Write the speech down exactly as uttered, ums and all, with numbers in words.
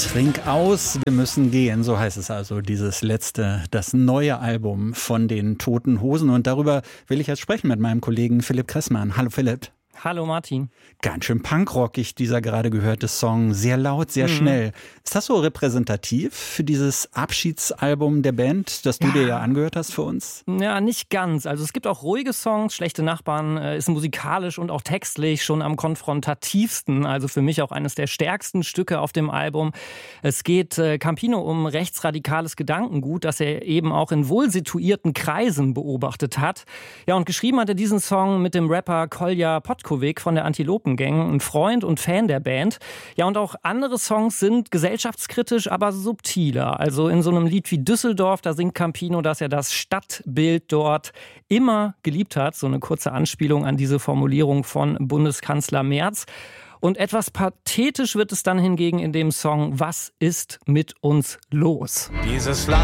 Trink aus, wir müssen gehen, so heißt es also, dieses letzte, das neue Album von den Toten Hosen. Und darüber will ich jetzt sprechen mit meinem Kollegen Philipp Kressmann. Hallo Philipp. Hallo Martin. Ganz schön punkrockig, dieser gerade gehörte Song. Sehr laut, sehr mhm. schnell. Ist das so repräsentativ für dieses Abschiedsalbum der Band, das du ja. dir ja angehört hast für uns? Ja, nicht ganz. Also es gibt auch ruhige Songs. Schlechte Nachbarn äh, ist musikalisch und auch textlich schon am konfrontativsten. Also für mich auch eines der stärksten Stücke auf dem Album. Es geht äh, Campino um rechtsradikales Gedankengut, das er eben auch in wohlsituierten Kreisen beobachtet hat. Ja, und geschrieben hat er diesen Song mit dem Rapper Kolja Podkovic von der Antilopen-Gang, ein Freund und Fan der Band. Ja, und auch andere Songs sind gesellschaftskritisch, aber subtiler. Also in so einem Lied wie Düsseldorf, da singt Campino, dass er das Stadtbild dort immer geliebt hat. So eine kurze Anspielung an diese Formulierung von Bundeskanzler Merz. Und etwas pathetisch wird es dann hingegen in dem Song Was ist mit uns los? Dieses Land